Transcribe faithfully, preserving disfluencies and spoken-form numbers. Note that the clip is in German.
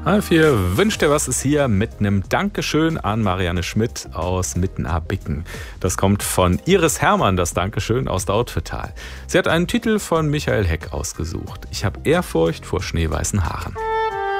Hallo vier, wünscht dir was ist hier mit einem Dankeschön an Marianne Schmidt aus Mitten-Ahr-Bicken. Das kommt von Iris Hermann, das Dankeschön aus Dautphetal. Sie hat einen Titel von Michael Heck ausgesucht. Ich habe Ehrfurcht vor schneeweißen Haaren.